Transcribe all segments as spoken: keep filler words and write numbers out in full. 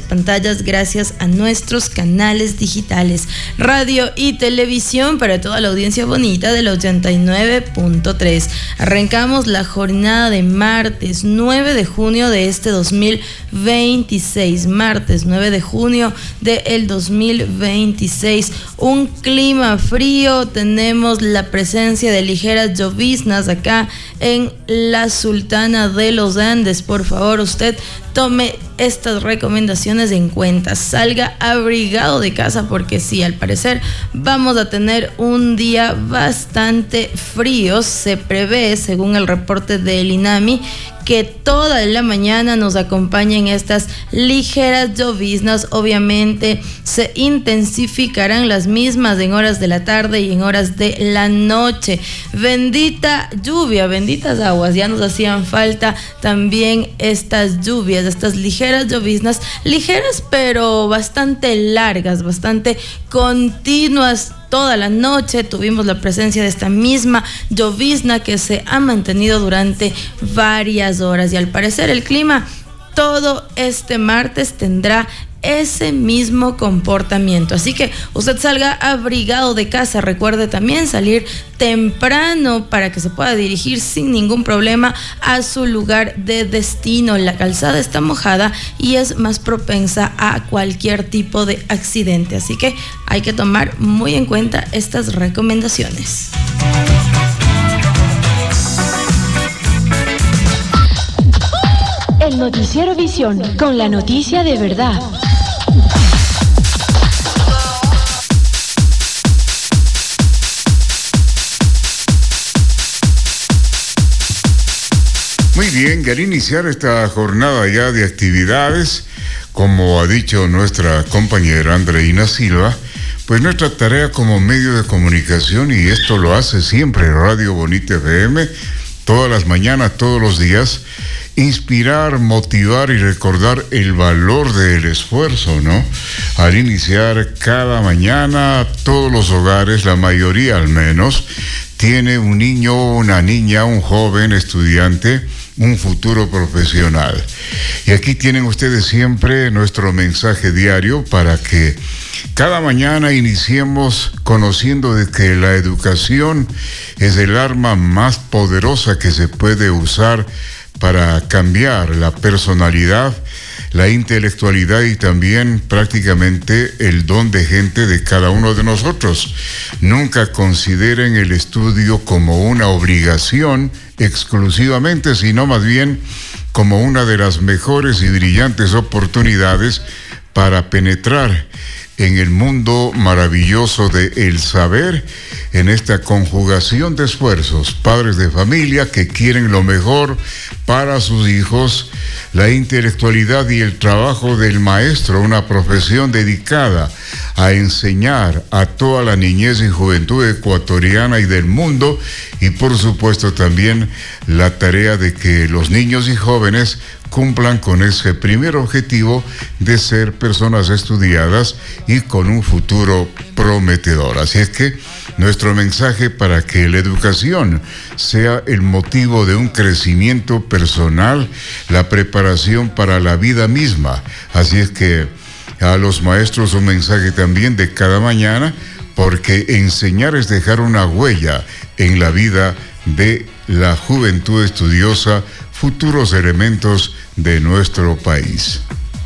pantallas gracias a nuestros canales digitales, radio y televisión para toda la audiencia bonita del ochenta y nueve punto tres. Arrancamos la jornada de martes nueve de junio de este dos mil veintiséis, martes nueve de junio del dos mil veintiséis. Un clima frío, tenemos la presencia de ligeras lloviznas acá en la Sultana de los Andes. Por favor, usted tome estas recomendaciones en cuenta, salga abrigado de casa porque sí, al parecer vamos a tener un día bastante frío. Se prevé, según el reporte del INAMI, que toda la mañana nos acompañen estas ligeras lloviznas. Obviamente se intensificarán las mismas en horas de la tarde y en horas de la noche. Bendita lluvia, benditas aguas, ya nos hacían falta también estas lluvias, estas ligeras lloviznas, ligeras pero bastante largas, bastante continuas. Toda la noche tuvimos la presencia de esta misma llovizna que se ha mantenido durante varias horas, y al parecer el clima todo este martes tendrá ese mismo comportamiento. Así que usted salga abrigado de casa. Recuerde también salir temprano para que se pueda dirigir sin ningún problema a su lugar de destino. La calzada está mojada y es más propensa a cualquier tipo de accidente. Así que hay que tomar muy en cuenta estas recomendaciones. El Noticiero Visión, con la noticia de verdad. Muy bien, y al iniciar esta jornada ya de actividades, como ha dicho nuestra compañera Andreina Silva, pues nuestra tarea como medio de comunicación, y esto lo hace siempre Radio Bonita F M, todas las mañanas, todos los días, inspirar, motivar y recordar el valor del esfuerzo, ¿no? Al iniciar cada mañana, todos los hogares, la mayoría al menos, tiene un niño, una niña, un joven estudiante, un futuro profesional. Y aquí tienen ustedes siempre nuestro mensaje diario para que cada mañana iniciemos conociendo de que la educación es el arma más poderosa que se puede usar para cambiar la personalidad, la intelectualidad y también prácticamente el don de gente de cada uno de nosotros. Nunca consideren el estudio como una obligación exclusivamente, sino más bien como una de las mejores y brillantes oportunidades para penetrar en el mundo maravilloso de el saber, en esta conjugación de esfuerzos. Padres de familia que quieren lo mejor para sus hijos, la intelectualidad y el trabajo del maestro, una profesión dedicada a enseñar a toda la niñez y juventud ecuatoriana y del mundo, y por supuesto también la tarea de que los niños y jóvenes cumplan con ese primer objetivo de ser personas estudiadas y con un futuro prometedor. Así es que nuestro mensaje para que la educación sea el motivo de un crecimiento personal, la preparación para la vida misma. Así es que a los maestros un mensaje también de cada mañana, porque enseñar es dejar una huella en la vida de la juventud estudiosa, futuros elementos de nuestro país.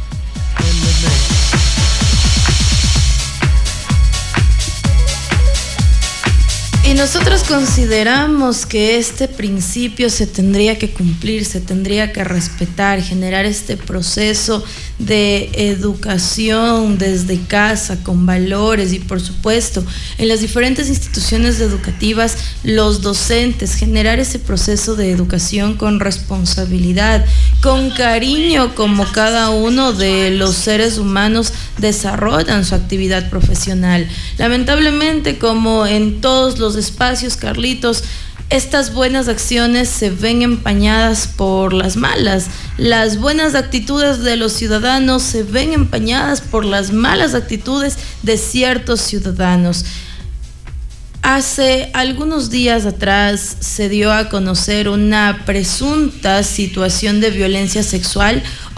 Y nosotros consideramos que este principio se tendría que cumplir, se tendría que respetar, generar este proceso de educación desde casa, con valores, y por supuesto en las diferentes instituciones educativas, los docentes, generar ese proceso de educación con responsabilidad, con cariño, como cada uno de los seres humanos desarrollan su actividad profesional. Lamentablemente, como en todos los espacios, Carlitos, estas buenas acciones se ven empañadas por las malas. Las buenas actitudes de los ciudadanos se ven empañadas por las malas actitudes de ciertos ciudadanos. Hace algunos días atrás se dio a conocer una presunta situación de violencia sexual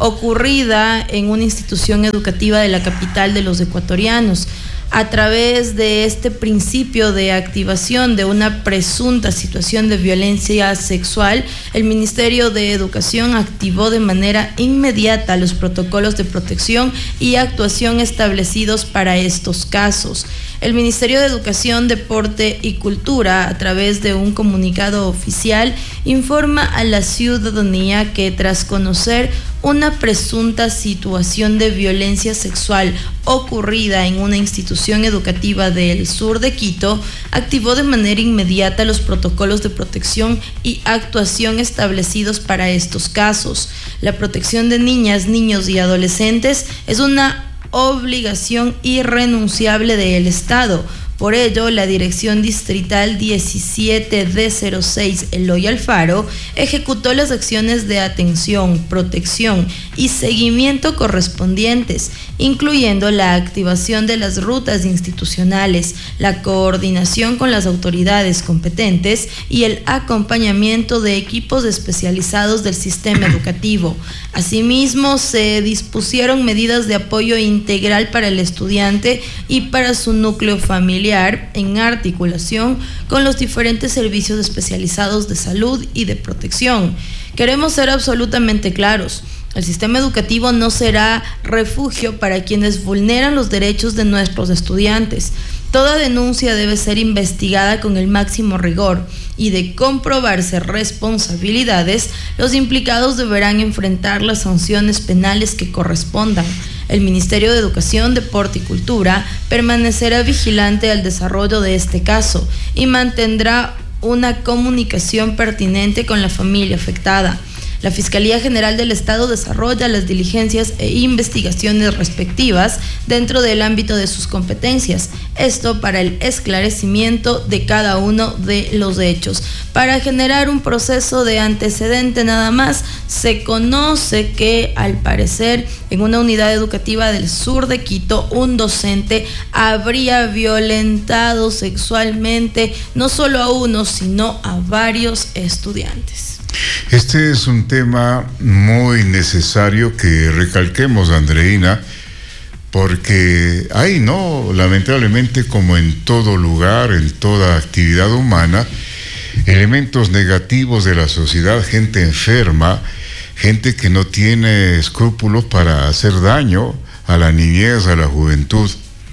ocurrida en una institución educativa de la capital de los ecuatorianos. A través de este principio de activación de una presunta situación de violencia sexual, el Ministerio de Educación activó de manera inmediata los protocolos de protección y actuación establecidos para estos casos. El Ministerio de Educación, Deporte y Cultura, a través de un comunicado oficial, informa a la ciudadanía que tras conocer una presunta situación de violencia sexual ocurrida en una institución educativa del sur de Quito, activó de manera inmediata los protocolos de protección y actuación establecidos para estos casos. La protección de niñas, niños y adolescentes es una obligación irrenunciable del Estado. Por ello, la Dirección Distrital diecisiete D cero seis Eloy Alfaro ejecutó las acciones de atención, protección y seguimiento correspondientes, incluyendo la activación de las rutas institucionales, la coordinación con las autoridades competentes y el acompañamiento de equipos especializados del sistema educativo. Asimismo, se dispusieron medidas de apoyo integral para el estudiante y para su núcleo familiar, en articulación con los diferentes servicios especializados de salud y de protección. Queremos ser absolutamente claros. El sistema educativo no será refugio para quienes vulneran los derechos de nuestros estudiantes. Toda denuncia debe ser investigada con el máximo rigor y de comprobarse responsabilidades, los implicados deberán enfrentar las sanciones penales que correspondan. El Ministerio de Educación, Deporte y Cultura permanecerá vigilante al desarrollo de este caso y mantendrá una comunicación pertinente con la familia afectada. La Fiscalía General del Estado desarrolla las diligencias e investigaciones respectivas dentro del ámbito de sus competencias. Esto para el esclarecimiento de cada uno de los hechos. Para generar un proceso de antecedente nada más, se conoce que al parecer en una unidad educativa del sur de Quito, un docente habría violentado sexualmente no solo a uno, sino a varios estudiantes. Este es un tema muy necesario que recalquemos, Andreina, porque hay, ¿no? Lamentablemente, como en todo lugar, en toda actividad humana, elementos negativos de la sociedad, gente enferma, gente que no tiene escrúpulos para hacer daño a la niñez, a la juventud.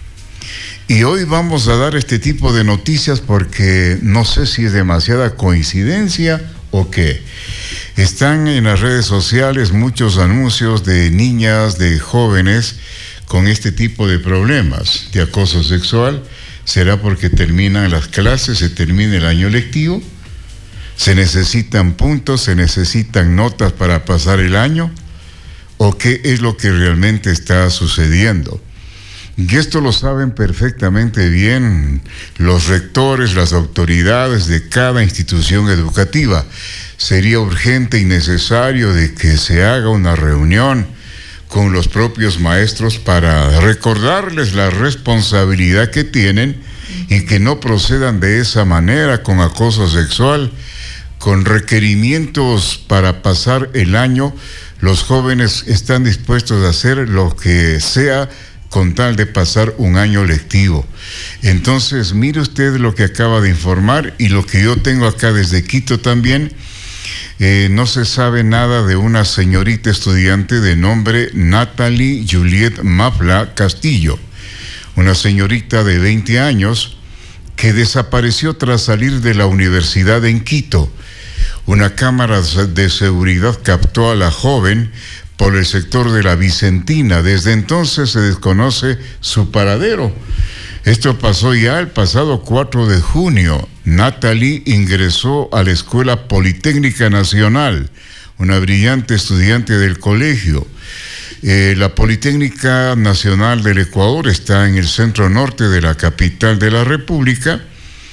Y hoy vamos a dar este tipo de noticias porque no sé si es demasiada coincidencia o qué. Están en las redes sociales muchos anuncios de niñas, de jóvenes con este tipo de problemas de acoso sexual. ¿Será porque terminan las clases, se termina el año lectivo? ¿Se necesitan puntos, se necesitan notas para pasar el año? ¿O qué es lo que realmente está sucediendo? Y esto lo saben perfectamente bien los rectores, las autoridades de cada institución educativa. Sería urgente y necesario de que se haga una reunión con los propios maestros para recordarles la responsabilidad que tienen y que no procedan de esa manera con acoso sexual, con requerimientos para pasar el año. Los jóvenes están dispuestos a hacer lo que sea con tal de pasar un año lectivo. Entonces, mire usted lo que acaba de informar y lo que yo tengo acá desde Quito también. Eh, no se sabe nada de una señorita estudiante de nombre Natalie Juliet Mafla Castillo, una señorita de veinte años que desapareció tras salir de la universidad en Quito. Una cámara de seguridad captó a la joven por el sector de la Vicentina. Desde entonces se desconoce su paradero. Esto pasó ya el pasado cuatro de junio. Natalie ingresó a la Escuela Politécnica Nacional, una brillante estudiante del colegio. Eh, la Politécnica Nacional del Ecuador está en el centro norte de la capital de la República.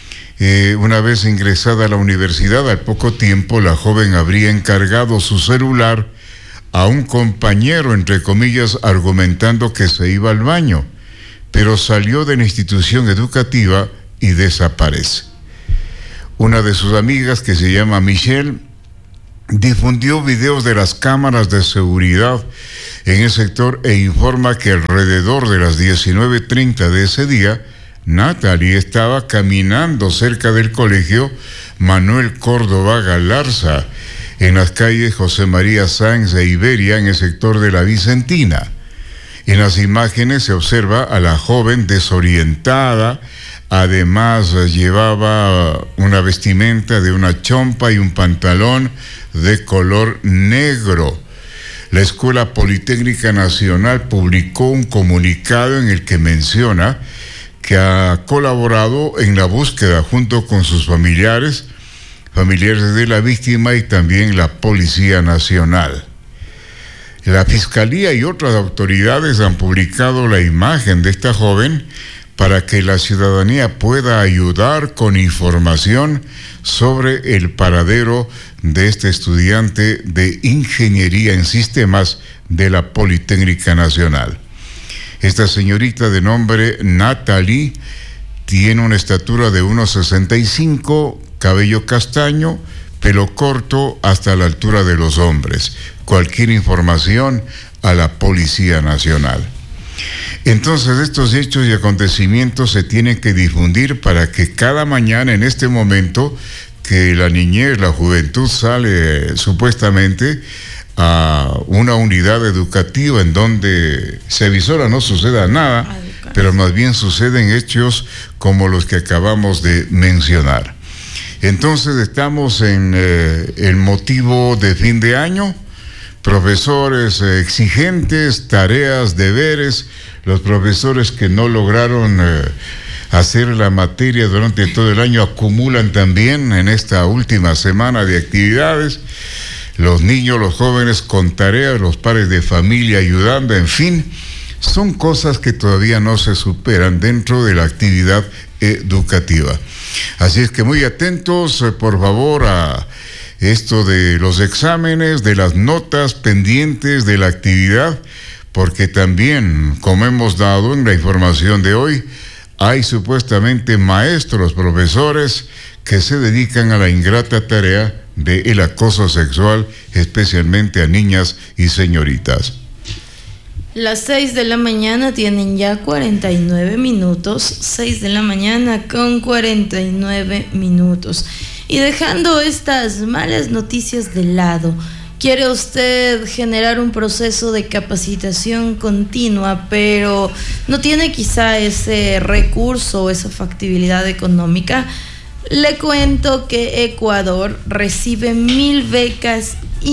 Eh, una vez ingresada a la universidad, al poco tiempo la joven habría encargado su celular a un compañero, entre comillas, argumentando que se iba al baño, pero salió de la institución educativa y desaparece. Una de sus amigas, que se llama Michelle, difundió videos de las cámaras de seguridad en el sector e informa que alrededor de las diecinueve treinta de ese día, Natalie estaba caminando cerca del colegio Manuel Córdoba Galarza, en las calles José María Sáenz e Iberia, en el sector de la Vicentina. En las imágenes se observa a la joven desorientada, además llevaba una vestimenta de una chompa y un pantalón de color negro. La Escuela Politécnica Nacional publicó un comunicado en el que menciona que ha colaborado en la búsqueda junto con sus familiares, familiares de la víctima y también la Policía Nacional. La Fiscalía y otras autoridades han publicado la imagen de esta joven para que la ciudadanía pueda ayudar con información sobre el paradero de este estudiante de Ingeniería en Sistemas de la Politécnica Nacional. Esta señorita de nombre Natalie tiene una estatura de uno sesenta y cinco, cabello castaño, pelo corto hasta la altura de los hombros. Cualquier información a la Policía Nacional. Entonces estos hechos y acontecimientos se tienen que difundir para que cada mañana, en este momento que la niñez, la juventud sale supuestamente a una unidad educativa en donde se visora no suceda nada, pero más bien suceden hechos como los que acabamos de mencionar. Entonces estamos en eh, el motivo de fin de año, profesores eh, exigentes, tareas, deberes, los profesores que no lograron eh, hacer la materia durante todo el año acumulan también en esta última semana de actividades, los niños, los jóvenes con tareas, los padres de familia ayudando, en fin, son cosas que todavía no se superan dentro de la actividad educativa. Así es que muy atentos, eh, por favor, a esto de los exámenes, de las notas pendientes de la actividad, porque también, como hemos dado en la información de hoy, hay supuestamente maestros, profesores que se dedican a la ingrata tarea del acoso sexual, especialmente a niñas y señoritas. Las seis de la mañana tienen ya cuarenta y nueve minutos, seis de la mañana con cuarenta y nueve minutos. Y dejando estas malas noticias de lado, ¿quiere usted generar un proceso de capacitación continua, pero no tiene quizá ese recurso o esa factibilidad económica? Le cuento que Ecuador recibe mil becas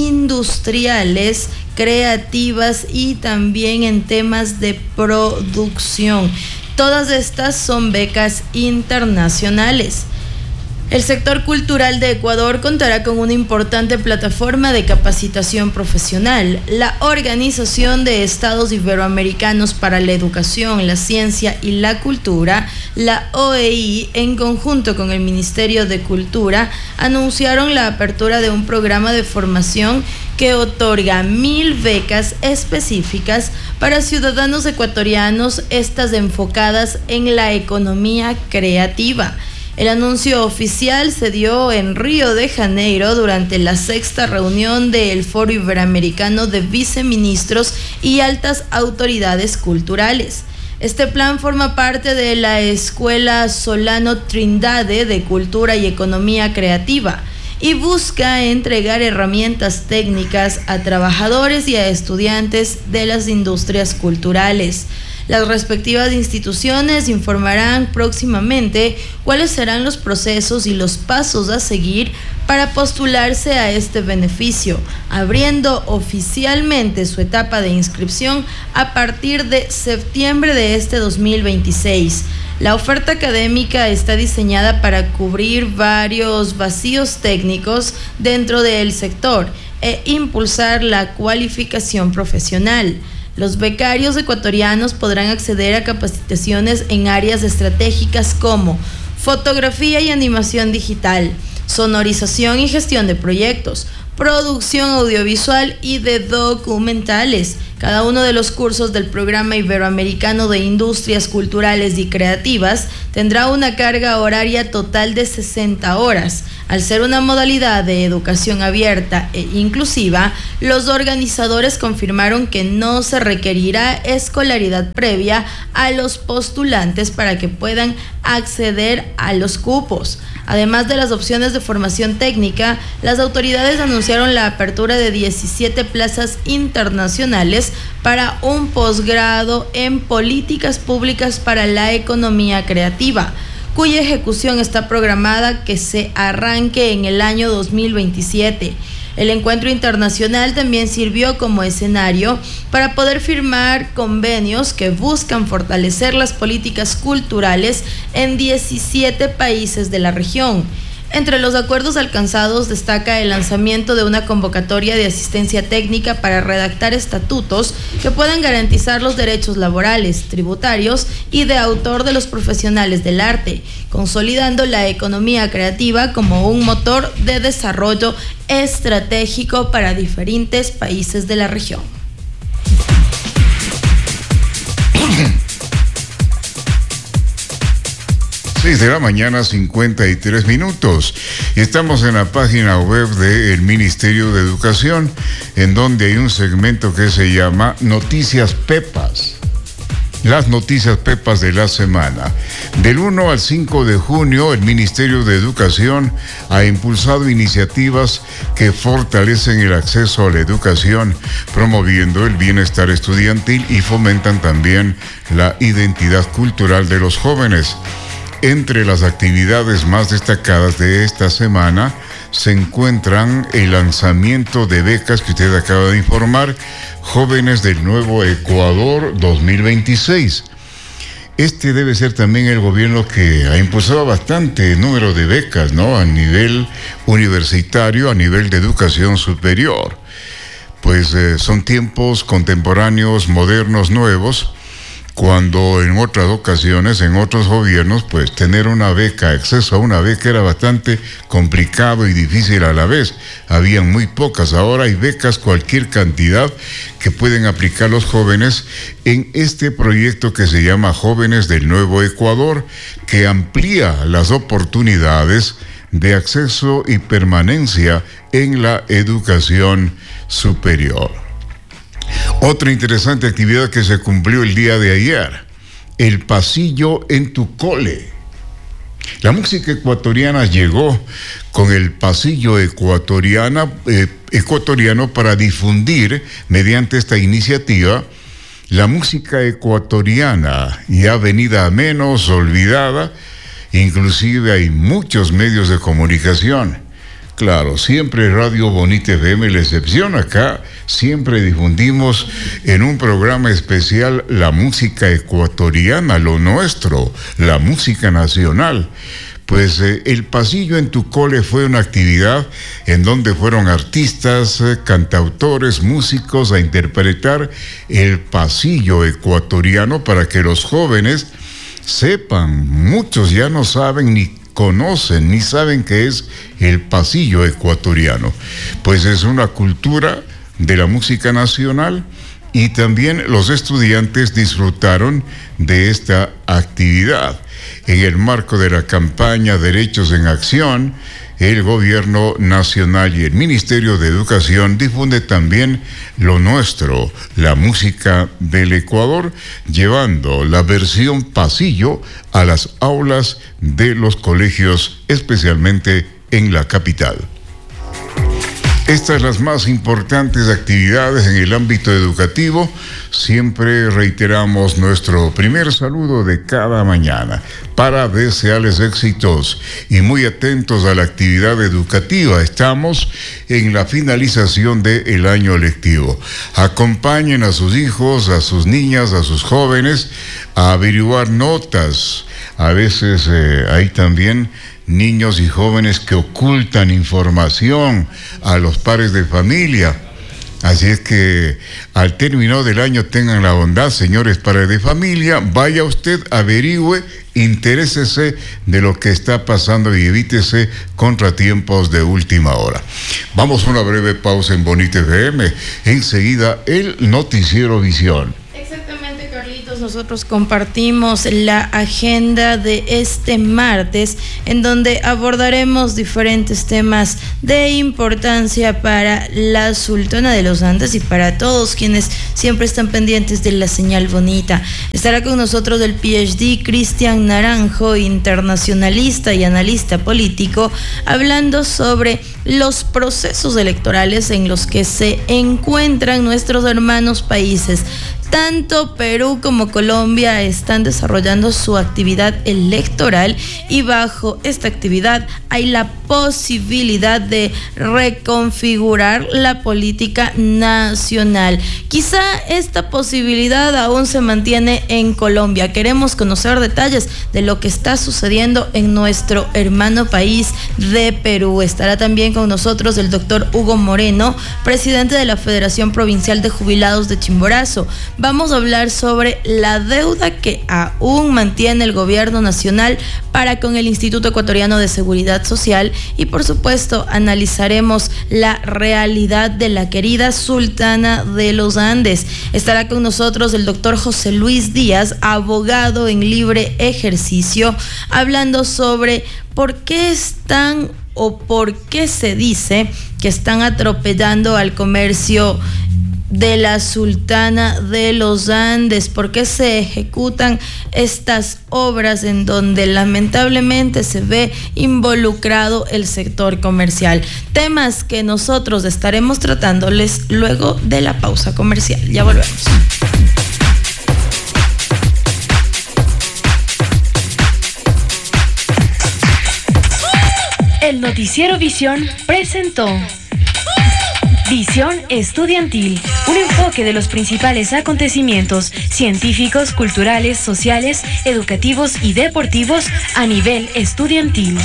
industriales, creativas y también en temas de producción. Todas estas son becas internacionales. El sector cultural de Ecuador contará con una importante plataforma de capacitación profesional. La Organización de Estados Iberoamericanos para la Educación, la Ciencia y la Cultura, la O E I, en conjunto con el Ministerio de Cultura, anunciaron la apertura de un programa de formación que otorga mil becas específicas para ciudadanos ecuatorianos, estas enfocadas en la economía creativa. El anuncio oficial se dio en Río de Janeiro durante la sexta reunión del Foro Iberoamericano de Viceministros y Altas Autoridades Culturales. Este plan forma parte de la Escuela Solano Trindade de Cultura y Economía Creativa y busca entregar herramientas técnicas a trabajadores y a estudiantes de las industrias culturales. Las respectivas instituciones informarán próximamente cuáles serán los procesos y los pasos a seguir para postularse a este beneficio, abriendo oficialmente su etapa de inscripción a partir de septiembre de este dos mil veintiséis. La oferta académica está diseñada para cubrir varios vacíos técnicos dentro del sector e impulsar la cualificación profesional. Los becarios ecuatorianos podrán acceder a capacitaciones en áreas estratégicas como fotografía y animación digital, sonorización y gestión de proyectos, producción audiovisual y de documentales, Cada uno de los cursos del Programa Iberoamericano de Industrias Culturales y Creativas tendrá una carga horaria total de sesenta horas. Al ser una modalidad de educación abierta e inclusiva, los organizadores confirmaron que no se requerirá escolaridad previa a los postulantes para que puedan acceder a los cupos. Además de las opciones de formación técnica, las autoridades anunciaron la apertura de diecisiete plazas internacionales para un posgrado en políticas públicas para la economía creativa, cuya ejecución está programada que se arranque en el año dos mil veintisiete. El encuentro internacional también sirvió como escenario para poder firmar convenios que buscan fortalecer las políticas culturales en diecisiete países de la región. Entre los acuerdos alcanzados destaca el lanzamiento de una convocatoria de asistencia técnica para redactar estatutos que puedan garantizar los derechos laborales, tributarios y de autor de los profesionales del arte, consolidando la economía creativa como un motor de desarrollo estratégico para diferentes países de la región. seis de la mañana, cincuenta y tres minutos. Y estamos en la página web del Ministerio de Educación, en donde hay un segmento que se llama Noticias Pepas. Las noticias Pepas de la semana. Del uno al cinco de junio, el Ministerio de Educación ha impulsado iniciativas que fortalecen el acceso a la educación, promoviendo el bienestar estudiantil y fomentan también la identidad cultural de los jóvenes. Entre las actividades más destacadas de esta semana se encuentran el lanzamiento de becas que usted acaba de informar, Jóvenes del Nuevo Ecuador dos mil veintiséis. Este debe ser también el gobierno que ha impulsado bastante número de becas, ¿no? A nivel universitario, a nivel de educación superior. Pues eh, son tiempos contemporáneos, modernos, nuevos, cuando en otras ocasiones, en otros gobiernos, pues tener una beca, acceso a una beca era bastante complicado y difícil a la vez. Habían muy pocas, ahora hay becas cualquier cantidad que pueden aplicar los jóvenes en este proyecto que se llama Jóvenes del Nuevo Ecuador, que amplía las oportunidades de acceso y permanencia en la educación superior. Otra interesante actividad que se cumplió el día de ayer, el pasillo en tu cole. La música ecuatoriana llegó con el pasillo ecuatoriana, eh, ecuatoriano para difundir, mediante esta iniciativa, la música ecuatoriana, ya venida a menos, olvidada. Inclusive hay muchos medios de comunicación. Claro, siempre Radio Bonita F M, la excepción acá, siempre difundimos en un programa especial la música ecuatoriana, lo nuestro, la música nacional. Pues eh, el pasillo en tu cole fue una actividad en donde fueron artistas, eh, cantautores, músicos a interpretar el pasillo ecuatoriano para que los jóvenes sepan. Muchos ya no saben ni conocen ni saben qué es el pasillo ecuatoriano. Pues es una cultura de la música nacional y también los estudiantes disfrutaron de esta actividad. En el marco de la campaña Derechos en Acción, el Gobierno Nacional y el Ministerio de Educación difunde también lo nuestro, la música del Ecuador, llevando la versión pasillo a las aulas de los colegios, especialmente en la capital. Estas son las más importantes actividades en el ámbito educativo. Siempre reiteramos nuestro primer saludo de cada mañana para desearles éxitos y muy atentos a la actividad educativa. Estamos en la finalización del año lectivo. Acompañen a sus hijos, a sus niñas, a sus jóvenes a averiguar notas. A veces eh, hay también niños y jóvenes que ocultan información a los padres de familia. Así es que al término del año tengan la bondad, señores padres de familia, vaya usted, averigüe, interésese de lo que está pasando y evítese contratiempos de última hora. Vamos a una breve pausa en Bonita F M. Enseguida, el Noticiero Visión. Exactamente, Carlitos. Nosotros compartimos la agenda de este martes, en donde abordaremos diferentes temas de importancia para la Sultana de los Andes y para todos quienes siempre están pendientes de la señal bonita. Estará con nosotros el P H D Cristian Naranjo, internacionalista y analista político, hablando sobre los procesos electorales en los que se encuentran nuestros hermanos países. Tanto Perú como Colombia están desarrollando su actividad electoral y bajo esta actividad hay la posibilidad de reconfigurar la política nacional. Quizá esta posibilidad aún se mantiene en Colombia. Queremos conocer detalles de lo que está sucediendo en nuestro hermano país de Perú. Estará también con nosotros el doctor Hugo Moreno, presidente de la Federación Provincial de Jubilados de Chimborazo. Vamos a hablar sobre la deuda que aún mantiene el gobierno nacional para con el Instituto Ecuatoriano de Seguridad Social y, por supuesto, analizaremos la realidad de la querida Sultana de los Andes. Estará con nosotros el doctor José Luis Díaz, abogado en libre ejercicio, hablando sobre por qué están o por qué se dice que están atropellando al comercio de la Sultana de los Andes, por qué se ejecutan estas obras en donde lamentablemente se ve involucrado el sector comercial. Temas que nosotros estaremos tratándoles luego de la pausa comercial. Ya volvemos. El Noticiero Visión presentó Visión Estudiantil, un enfoque de los principales acontecimientos científicos, culturales, sociales, educativos y deportivos a nivel estudiantil.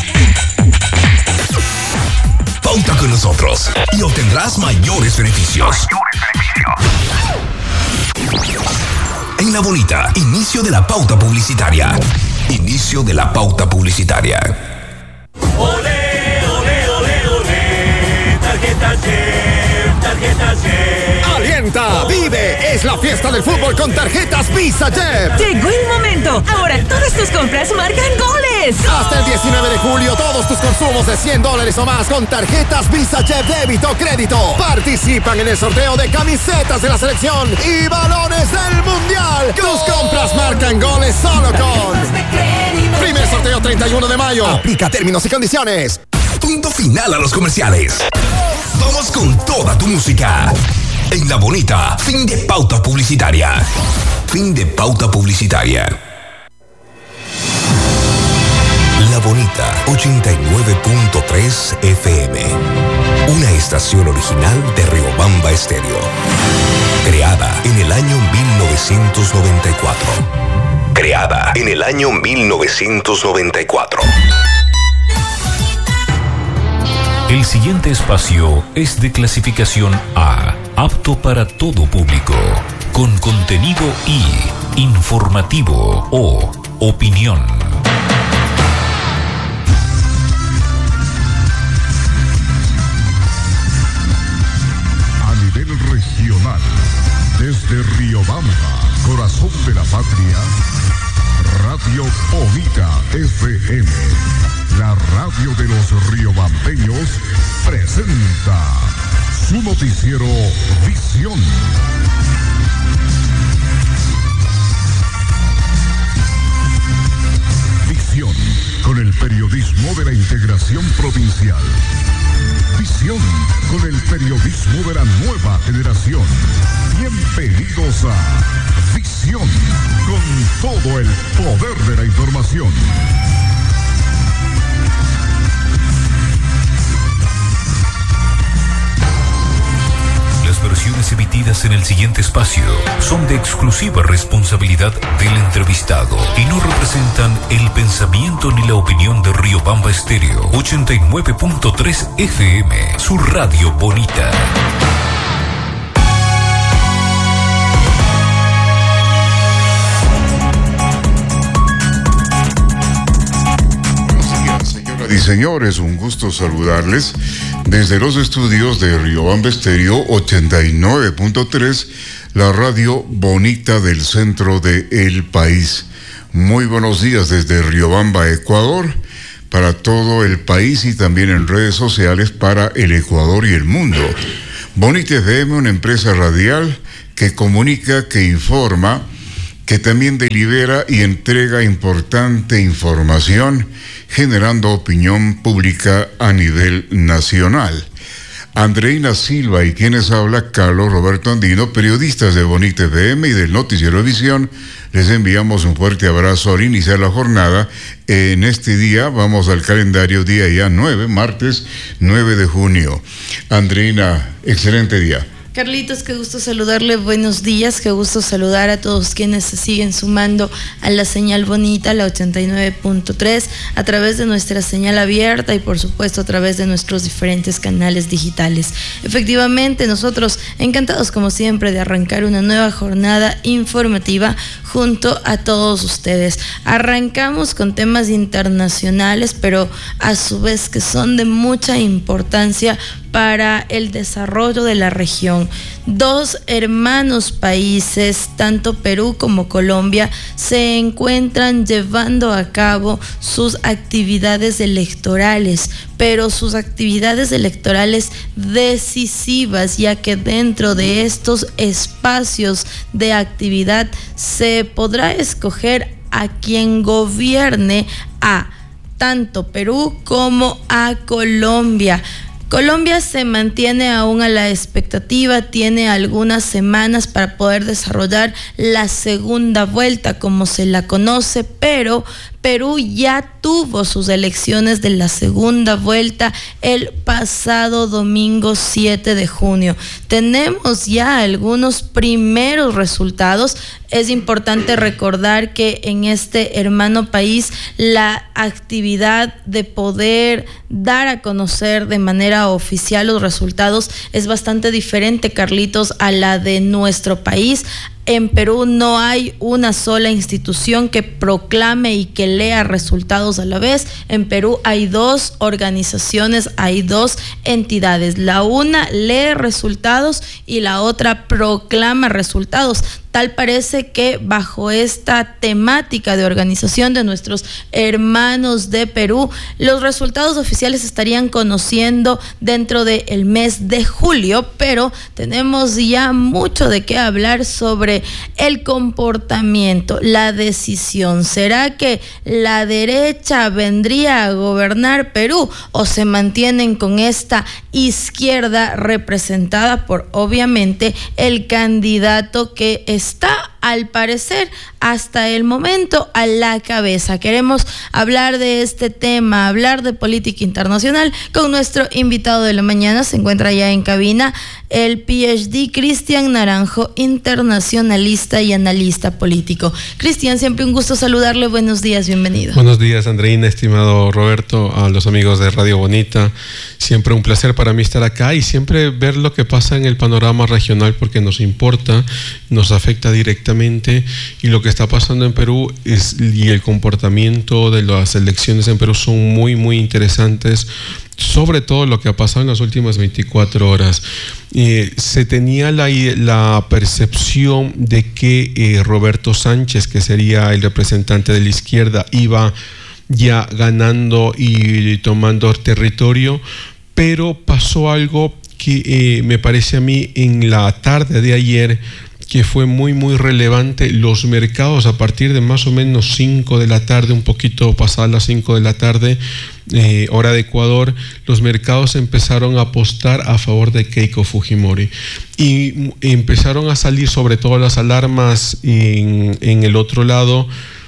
Pauta con nosotros y obtendrás mayores beneficios. En La Bonita, inicio de la pauta publicitaria. Inicio de la pauta publicitaria. Olé, olé, olé, olé, tarjeta Chef, tarjeta Chef. Alienta, vive, es la fiesta del fútbol con tarjetas Visa Jet. Llegó el momento, ahora todas tus compras marcan goles. Hasta el diecinueve de julio, todos tus consumos de cien dólares o más con tarjetas Visa Jet débito o crédito participan en el sorteo de camisetas de la selección y balones del mundial. Tus compras marcan goles solo con primer sorteo treinta y uno de mayo. Aplica términos y condiciones. Punto final a los comerciales. Vamos con toda tu música. En La Bonita, fin de pauta publicitaria. Fin de pauta publicitaria. La Bonita, ochenta y nueve punto tres F M. Una estación original de Riobamba Estéreo. Creada en el año mil novecientos noventa y cuatro. Creada en el año mil novecientos noventa y cuatro. El siguiente espacio es de clasificación A, apto para todo público, con contenido I, informativo o opinión. A nivel regional, desde Riobamba, corazón de la patria, Radio Bonita F M. La radio de los riobambeños presenta su noticiero Visión. Visión, con el periodismo de la integración provincial. Visión, con el periodismo de la nueva generación. Bienvenidos a Visión, con todo el poder de la información. Las versiones emitidas en el siguiente espacio son de exclusiva responsabilidad del entrevistado y no representan el pensamiento ni la opinión de Riobamba Estéreo ochenta y nueve punto tres F M, su radio bonita. señores, un gusto saludarles desde los estudios de Riobamba Estéreo ochenta y nueve punto tres, la radio bonita del centro del país. Muy buenos días desde Riobamba, Ecuador, para todo el país y también en redes sociales para el Ecuador y el mundo. Bonita F M, una empresa radial que comunica, que informa, que también delibera y entrega importante información, generando opinión pública a nivel nacional. Andreina Silva y quienes habla, Carlos Roberto Andino, periodistas de Bonita F M y del Noticiero Visión, les enviamos un fuerte abrazo al iniciar la jornada. En este día vamos al calendario, día ya nueve, martes nueve de junio. Andreina, excelente día. Carlitos, qué gusto saludarle, buenos días, qué gusto saludar a todos quienes se siguen sumando a la señal bonita, la ochenta y nueve punto tres, a través de nuestra señal abierta y por supuesto a través de nuestros diferentes canales digitales. Efectivamente, nosotros encantados como siempre de arrancar una nueva jornada informativa junto a todos ustedes. Arrancamos con temas internacionales, pero a su vez que son de mucha importancia para el desarrollo de la región. Dos hermanos países, tanto Perú como Colombia, se encuentran llevando a cabo sus actividades electorales, pero sus actividades electorales decisivas, ya que dentro de estos espacios de actividad se podrá escoger a quien gobierne a tanto Perú como a Colombia. Colombia se mantiene aún a la expectativa, tiene algunas semanas para poder desarrollar la segunda vuelta, como se la conoce, pero Perú ya tuvo sus elecciones de la segunda vuelta el pasado domingo siete de junio. Tenemos ya algunos primeros resultados. Es importante recordar que en este hermano país la actividad de poder dar a conocer de manera oficial los resultados es bastante diferente, Carlitos, a la de nuestro país. En Perú no hay una sola institución que proclame y que lea resultados a la vez. En Perú hay dos organizaciones, hay dos entidades. La una lee resultados y la otra proclama resultados. Tal parece que bajo esta temática de organización de nuestros hermanos de Perú, los resultados oficiales estarían conociendo dentro del mes de julio, pero tenemos ya mucho de qué hablar sobre el comportamiento, la decisión. ¿Será que la derecha vendría a gobernar Perú o se mantienen con esta izquierda representada por, obviamente, el candidato que está, al parecer, hasta el momento a la cabeza? Queremos hablar de este tema, hablar de política internacional con nuestro invitado de la mañana. Se encuentra ya en cabina el P H D Cristian Naranjo, internacionalista y analista político. Cristian, siempre un gusto saludarle. Buenos días, bienvenido. Buenos días, Andreina, estimado Roberto, a los amigos de Radio Bonita. Siempre un placer para mí estar acá y siempre ver lo que pasa en el panorama regional, porque nos importa, nos afecta directamente, y lo que está pasando en Perú es, y el comportamiento de las elecciones en Perú son muy, muy interesantes, sobre todo lo que ha pasado en las últimas veinticuatro horas. Eh, se tenía la, la percepción de que eh, Roberto Sánchez, que sería el representante de la izquierda, iba ya ganando y tomando territorio, pero pasó algo que eh, me parece a mí en la tarde de ayer que fue muy muy relevante. Los mercados a partir de más o menos cinco de la tarde, un poquito pasadas las cinco de la tarde, eh, hora de Ecuador, los mercados empezaron a apostar a favor de Keiko Fujimori y empezaron a salir sobre todo las alarmas en, en el otro lado,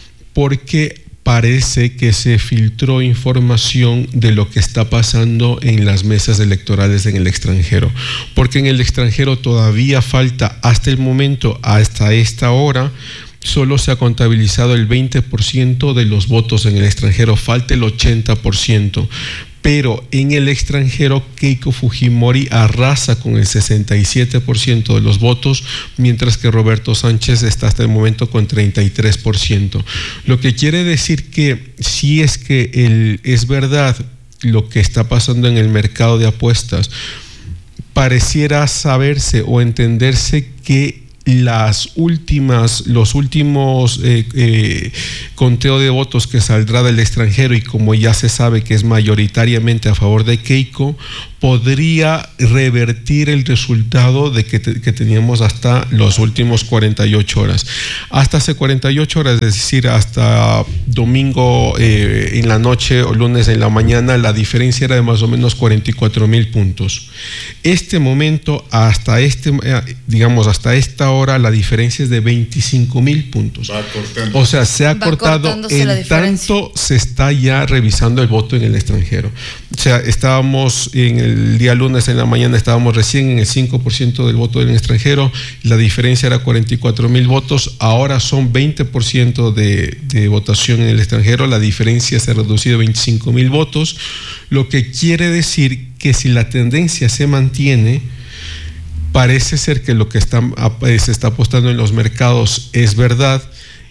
porque parece que se filtró información de lo que está pasando en las mesas electorales en el extranjero, porque en el extranjero todavía falta, hasta el momento, hasta esta hora, solo se ha contabilizado el veinte por ciento de los votos en el extranjero, falta el ochenta por ciento. Pero en el extranjero Keiko Fujimori arrasa con el sesenta y siete por ciento de los votos, mientras que Roberto Sánchez está hasta el momento con treinta y tres por ciento. Lo que quiere decir que si es que el, es verdad lo que está pasando en el mercado de apuestas, pareciera saberse o entenderse que las últimas, los últimos eh, eh, conteo de votos que saldrá del extranjero, y como ya se sabe que es mayoritariamente a favor de Keiko, podría revertir el resultado de que, te, que teníamos hasta los últimos cuarenta y ocho horas. Hasta hace cuarenta y ocho horas, es decir, hasta domingo eh, en la noche o lunes en la mañana, la diferencia era de más o menos cuarenta y cuatro mil puntos. Este momento, hasta este, digamos, hasta esta hora, la diferencia es de veinticinco mil puntos. Va cortando. O sea, se ha Va cortado en tanto se está ya revisando el voto en el extranjero. O sea, estábamos en el El día lunes en la mañana estábamos recién en el cinco por ciento del voto del extranjero, la diferencia era cuarenta y cuatro mil votos, ahora son veinte por ciento de, de votación en el extranjero, la diferencia se ha reducido a veinticinco mil votos, lo que quiere decir que si la tendencia se mantiene, parece ser que lo que está, se está apostando en los mercados es verdad,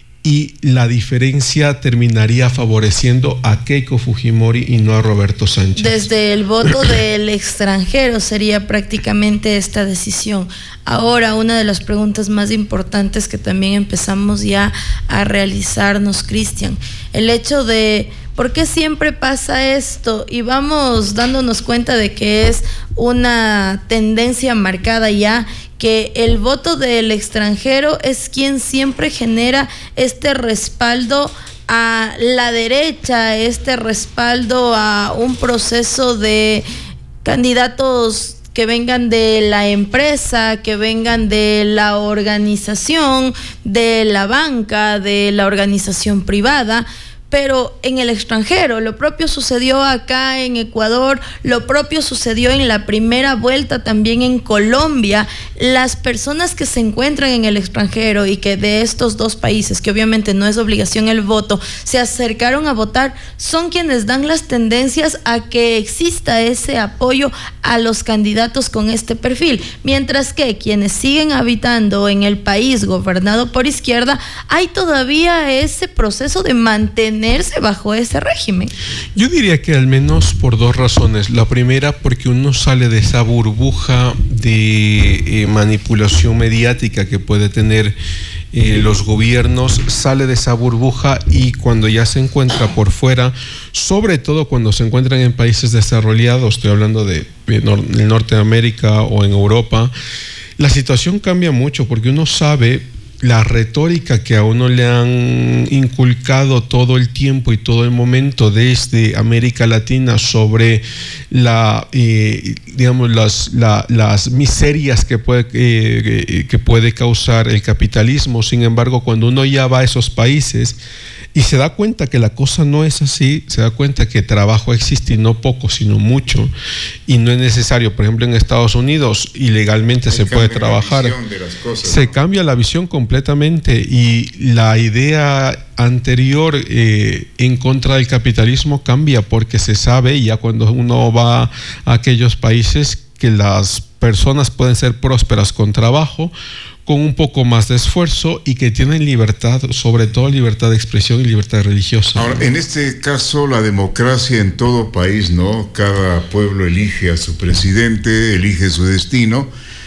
y la diferencia terminaría favoreciendo a Keiko Fujimori y no a Roberto Sánchez. Desde el voto del extranjero sería prácticamente esta decisión. Ahora, una de las preguntas más importantes que también empezamos ya a realizarnos, Cristian, el hecho de ¿por qué siempre pasa esto? Y vamos dándonos cuenta de que es una tendencia marcada ya, que el voto del extranjero es quien siempre genera este respaldo a la derecha, este respaldo a un proceso de candidatos que vengan de la empresa, que vengan de la organización, de la banca, de la organización privada. Pero en el extranjero, lo propio sucedió acá en Ecuador, lo propio sucedió en la primera vuelta también en Colombia. Las personas que se encuentran en el extranjero y que de estos dos países, que obviamente no es obligación el voto, se acercaron a votar, son quienes dan las tendencias a que exista ese apoyo a los candidatos con este perfil. Mientras que quienes siguen habitando en el país gobernado por izquierda, hay todavía ese proceso de mantener bajo ese régimen. Yo diría que al menos por dos razones. La primera, porque uno sale de esa burbuja de eh, manipulación mediática que puede tener eh, los gobiernos, sale de esa burbuja, y cuando ya se encuentra por fuera, sobre todo cuando se encuentran en países desarrollados, estoy hablando de, de nor- de Norteamérica o en Europa, la situación cambia mucho, porque uno sabe la retórica que a uno le han inculcado todo el tiempo y todo el momento desde América Latina sobre la, eh, digamos, las, la, las miserias que puede, eh, que puede causar el capitalismo. Sin embargo, cuando uno ya va a esos países y se da cuenta que la cosa no es así, se da cuenta que trabajo existe, y no poco, sino mucho, y no es necesario. Por ejemplo, en Estados Unidos ilegalmente se puede trabajar. Se cambia la visión completamente, y la idea anterior eh, en contra del capitalismo cambia, porque se sabe ya cuando uno va a aquellos países que las personas pueden ser prósperas con trabajo, con un poco más de esfuerzo, y que tienen libertad, sobre todo libertad de expresión y libertad religiosa. Ahora, en este caso, la democracia en todo país, ¿no? Cada pueblo elige a su presidente, elige su destino,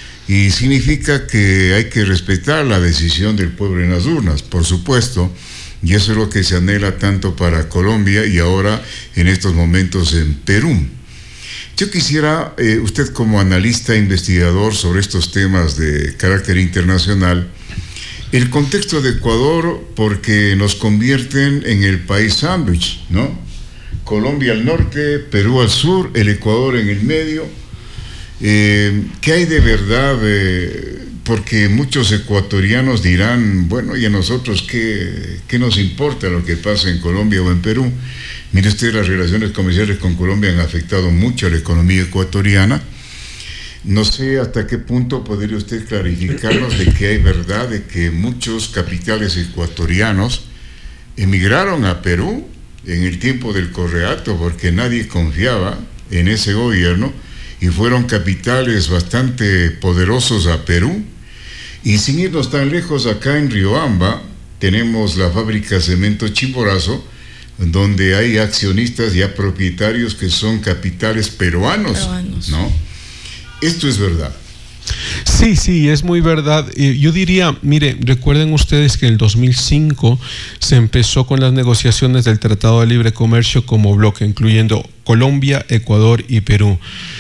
y significa que hay que respetar la decisión del pueblo en las urnas, por supuesto, y eso es lo que se anhela tanto para Colombia y ahora en estos momentos en Perú. Yo quisiera, eh, usted como analista e investigador sobre estos temas de carácter internacional, el contexto de Ecuador, porque nos convierten en el país sándwich, ¿no? Colombia al norte, Perú al sur, el Ecuador en el medio. Eh, ¿Qué hay de verdad? Eh, porque muchos ecuatorianos dirán, bueno, ¿y a nosotros qué, qué nos importa lo que pasa en Colombia o en Perú? Mire usted, las relaciones comerciales con Colombia han afectado mucho a la economía ecuatoriana. No sé hasta qué punto podría usted clarificarnos de que hay verdad de que muchos capitales ecuatorianos emigraron a Perú en el tiempo del Correato, porque nadie confiaba en ese gobierno, y fueron capitales bastante poderosos a Perú. Y sin irnos tan lejos, acá en Riobamba tenemos la fábrica Cemento Chimborazo, donde hay accionistas ya propietarios que son capitales peruanos, peruanos. ¿no? Esto es verdad. Sí, sí, es muy verdad. Eh, yo diría, mire, recuerden ustedes que en el dos mil cinco se empezó con las negociaciones del Tratado de Libre Comercio como bloque, incluyendo Colombia, Ecuador y Perú.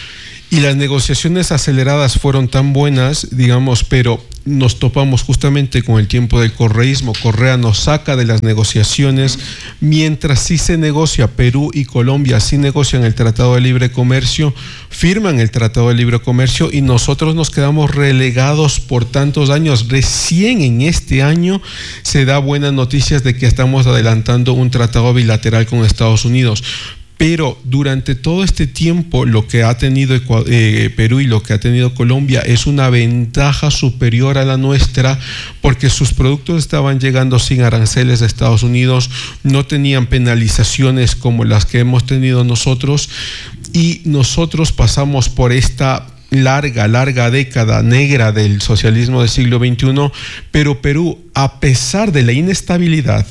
Y las negociaciones aceleradas fueron tan buenas, digamos, pero nos topamos justamente con el tiempo del correísmo. Correa nos saca de las negociaciones, mientras sí se negocia, Perú y Colombia sí negocian el Tratado de Libre Comercio, firman el Tratado de Libre Comercio y nosotros nos quedamos relegados por tantos años. Recién en este año se da buenas noticias de que estamos adelantando un tratado bilateral con Estados Unidos. Pero durante todo este tiempo lo que ha tenido eh, Perú y lo que ha tenido Colombia es una ventaja superior a la nuestra, porque sus productos estaban llegando sin aranceles de Estados Unidos, no tenían penalizaciones como las que hemos tenido nosotros, y nosotros pasamos por esta larga, larga década negra del socialismo del siglo veintiuno, pero Perú, a pesar de la inestabilidad,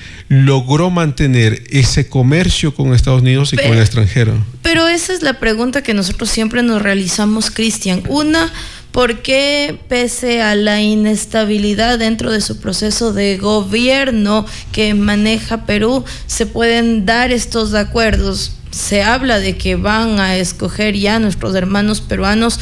logró mantener ese comercio con Estados Unidos y pero, con el extranjero. Pero esa es la pregunta que nosotros siempre nos realizamos, Cristian. Una, ¿por qué pese a la inestabilidad dentro de su proceso de gobierno que maneja Perú, se pueden dar estos acuerdos? Se habla de que van a escoger ya nuestros hermanos peruanos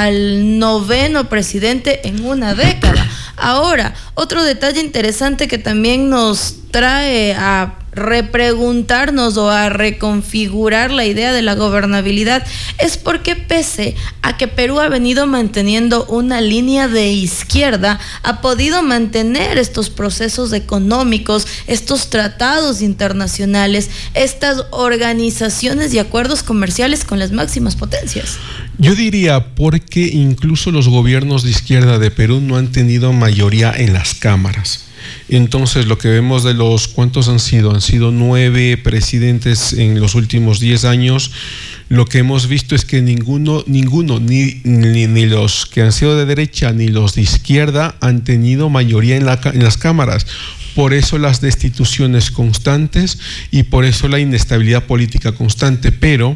al noveno presidente en una década. Ahora, otro detalle interesante que también nos trae a repreguntarnos o a reconfigurar la idea de la gobernabilidad es porque pese a que Perú ha venido manteniendo una línea de izquierda, ha podido mantener estos procesos económicos, estos tratados internacionales, estas organizaciones y acuerdos comerciales con las máximas potencias. Yo diría porque incluso los gobiernos de izquierda de Perú no han tenido mayoría en las cámaras. Entonces lo que vemos de los, ¿cuántos han sido? Han sido nueve presidentes en los últimos diez años. Lo que hemos visto es que ninguno, ninguno ni, ni, ni los que han sido de derecha ni los de izquierda han tenido mayoría en, la, en las cámaras. Por eso las destituciones constantes y por eso la inestabilidad política constante. Pero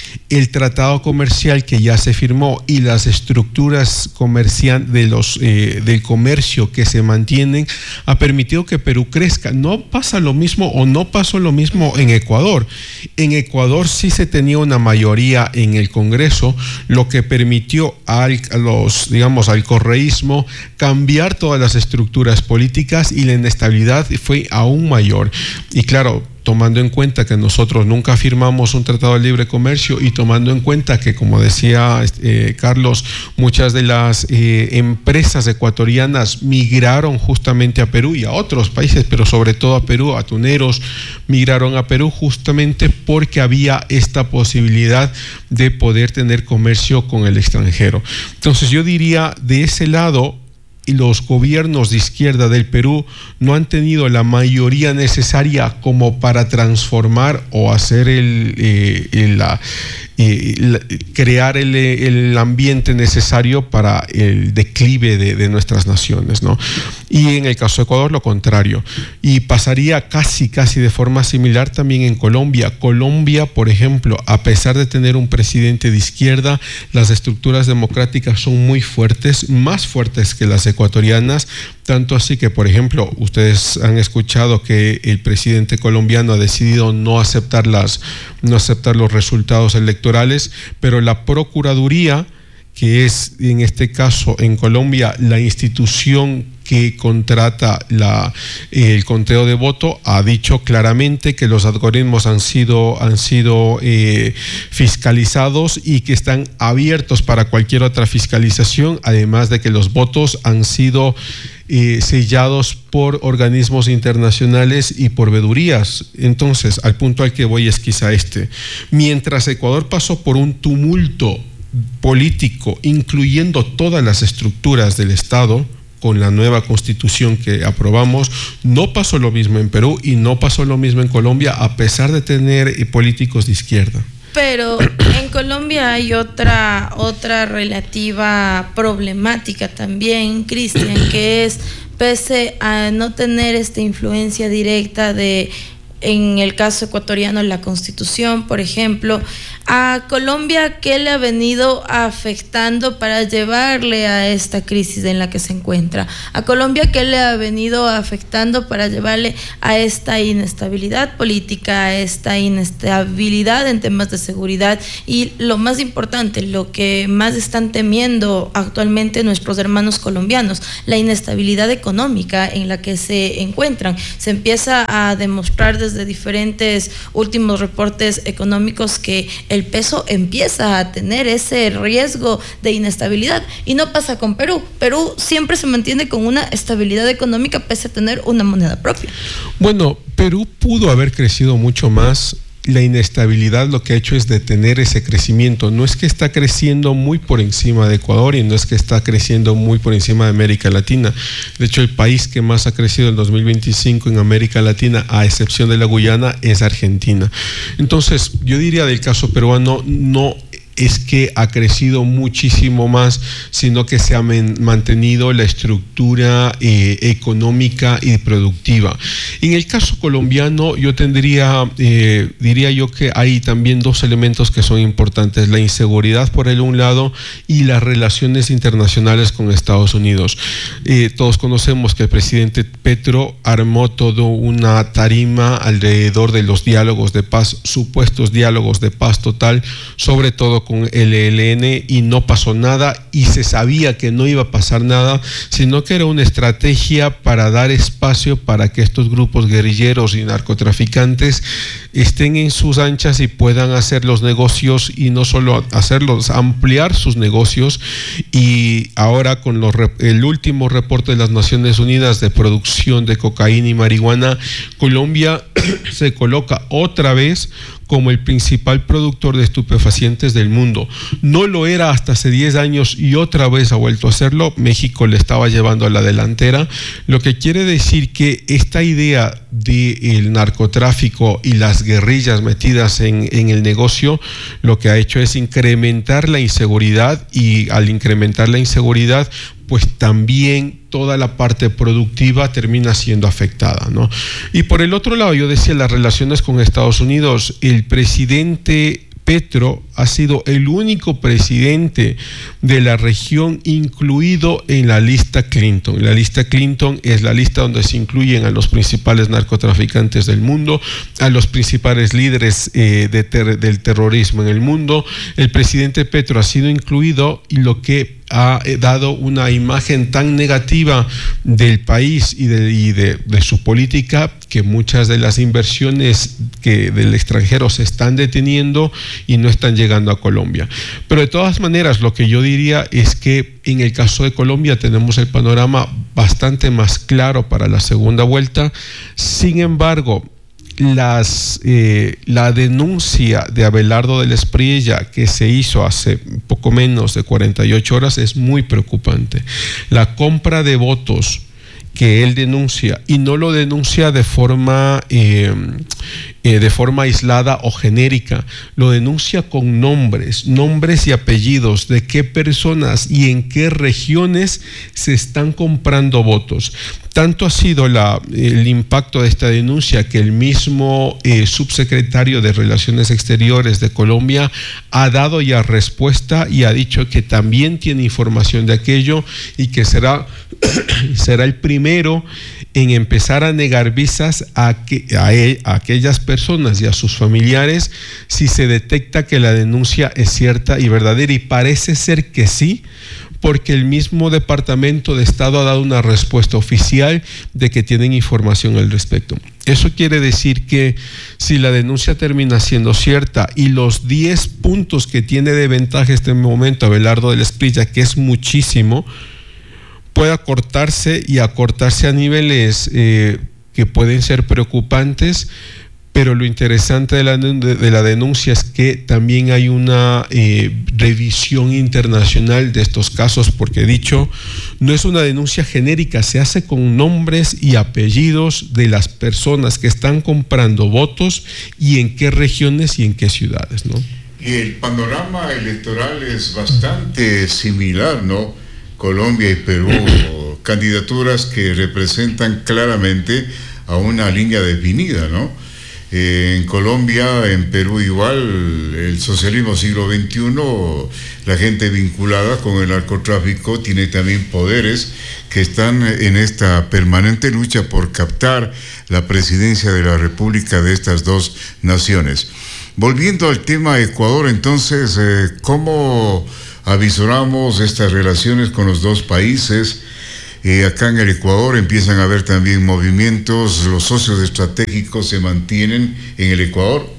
el tratado comercial que ya se firmó y las estructuras comerciales de los eh, del comercio que se mantienen ha permitido que Perú crezca. No pasa lo mismo o no pasó lo mismo en Ecuador. En Ecuador sí se tenía una mayoría en el Congreso, lo que permitió al, a los, digamos, al correísmo cambiar todas las estructuras políticas y la inestabilidad fue aún mayor. Y claro, tomando en cuenta que nosotros nunca firmamos un tratado de libre comercio y tomando en cuenta que, como decía eh, Carlos, muchas de las eh, empresas ecuatorianas migraron justamente a Perú y a otros países, pero sobre todo a Perú, atuneros migraron a Perú justamente porque había esta posibilidad de poder tener comercio con el extranjero. Entonces yo diría, de ese lado, y los gobiernos de izquierda del Perú no han tenido la mayoría necesaria como para transformar o hacer el, eh, el, la, eh, la, crear el, el ambiente necesario para el declive de, de nuestras naciones, ¿no? Y en el caso de Ecuador lo contrario. Y pasaría casi, casi de forma similar también en Colombia. Colombia, por ejemplo, a pesar de tener un presidente de izquierda, las estructuras democráticas son muy fuertes, más fuertes que las ecuatorianas, tanto así que, por ejemplo, ustedes han escuchado que el presidente colombiano ha decidido no aceptar las, no aceptar los resultados electorales, pero la Procuraduría, que es en este caso en Colombia la institución que contrata la, el conteo de voto, ha dicho claramente que los algoritmos han sido, han sido eh, fiscalizados y que están abiertos para cualquier otra fiscalización, además de que los votos han sido eh, sellados por organismos internacionales y por vedurías. Entonces, al punto al que voy es quizá este. Mientras Ecuador pasó por un tumulto político, incluyendo todas las estructuras del Estado, con la nueva constitución que aprobamos, no pasó lo mismo en Perú y no pasó lo mismo en Colombia, a pesar de tener eh, políticos de izquierda. Pero en Colombia hay otra, otra relativa problemática también, Cristian, que es, pese a no tener esta influencia directa de en el caso ecuatoriano la Constitución, por ejemplo. A Colombia, ¿qué le ha venido afectando para llevarle a esta crisis en la que se encuentra? A Colombia, ¿qué le ha venido afectando para llevarle a esta inestabilidad política, a esta inestabilidad en temas de seguridad? Y lo más importante, lo que más están temiendo actualmente nuestros hermanos colombianos, la inestabilidad económica en la que se encuentran. Se empieza a demostrar desde diferentes últimos reportes económicos que el peso empieza a tener ese riesgo de inestabilidad, y no pasa con Perú. Perú siempre se mantiene con una estabilidad económica pese a tener una moneda propia. Bueno, Perú pudo haber crecido mucho más. La inestabilidad lo que ha hecho es detener ese crecimiento. No es que está creciendo muy por encima de Ecuador y no es que está creciendo muy por encima de América Latina. De hecho, el país que más ha crecido en dos mil veinticinco en América Latina, a excepción de la Guyana, es Argentina. Entonces, yo diría del caso peruano, no es que ha crecido muchísimo más, sino que se ha mantenido la estructura eh, económica y productiva. En el caso colombiano, yo tendría, eh, diría yo que hay también dos elementos que son importantes: la inseguridad por el un lado y las relaciones internacionales con Estados Unidos. Eh, todos conocemos que el presidente Petro armó toda una tarima alrededor de los diálogos de paz, supuestos diálogos de paz total, sobre todo con el E L N, y no pasó nada, y se sabía que no iba a pasar nada, sino que era una estrategia para dar espacio para que estos grupos guerrilleros y narcotraficantes estén en sus anchas y puedan hacer los negocios, y no solo hacerlos, ampliar sus negocios. Y ahora con los, el último reporte de las Naciones Unidas de producción de cocaína y marihuana, Colombia se coloca otra vez como el principal productor de estupefacientes del mundo. No lo era hasta hace diez años y otra vez ha vuelto a hacerlo. México le estaba llevando a la delantera, lo que quiere decir que esta idea del narcotráfico y las guerrillas metidas en, en el negocio, lo que ha hecho es incrementar la inseguridad, y al incrementar la inseguridad, pues también toda la parte productiva termina siendo afectada, ¿no? Y por el otro lado, yo decía, las relaciones con Estados Unidos. El presidente Petro ha sido el único presidente de la región incluido en la lista Clinton. La lista Clinton es la lista donde se incluyen a los principales narcotraficantes del mundo, a los principales líderes eh, de ter- del terrorismo en el mundo. El presidente Petro ha sido incluido, y lo que ha dado una imagen tan negativa del país y de, y de, de su política, que muchas de las inversiones que del extranjero se están deteniendo y no están llegando a Colombia. Pero de todas maneras, lo que yo diría es que en el caso de Colombia tenemos el panorama bastante más claro para la segunda vuelta. Sin embargo, Las, eh, la denuncia de Abelardo del Espriella, que se hizo hace poco menos de cuarenta y ocho horas, es muy preocupante. La compra de votos que él denuncia, y no lo denuncia de forma eh, eh, de forma aislada o genérica, lo denuncia con nombres, nombres y apellidos de qué personas y en qué regiones se están comprando votos. Tanto ha sido la, el impacto de esta denuncia que el mismo eh, subsecretario de Relaciones Exteriores de Colombia ha dado ya respuesta y ha dicho que también tiene información de aquello, y que será, será el primero en empezar a negar visas a, que, a, él, a aquellas personas y a sus familiares si se detecta que la denuncia es cierta y verdadera, y parece ser que sí, porque el mismo Departamento de Estado ha dado una respuesta oficial de que tienen información al respecto. Eso quiere decir que si la denuncia termina siendo cierta, y los diez puntos que tiene de ventaja este momento Abelardo del Espriella, que es muchísimo, puede acortarse y acortarse a niveles eh, que pueden ser preocupantes. Pero lo interesante de la, de la denuncia es que también hay una eh, revisión internacional de estos casos, porque he dicho, no es una denuncia genérica, se hace con nombres y apellidos de las personas que están comprando votos y en qué regiones y en qué ciudades, ¿no? Y el panorama electoral es bastante similar, ¿no? Colombia y Perú, candidaturas que representan claramente a una línea definida, ¿no? Eh, en Colombia, en Perú igual, el socialismo siglo veintiuno, la gente vinculada con el narcotráfico tiene también poderes que están en esta permanente lucha por captar la presidencia de la República de estas dos naciones. Volviendo al tema Ecuador, entonces, eh, ¿cómo avisoramos estas relaciones con los dos países? Eh, acá en el Ecuador empiezan a haber también movimientos, los socios estratégicos se mantienen en el Ecuador.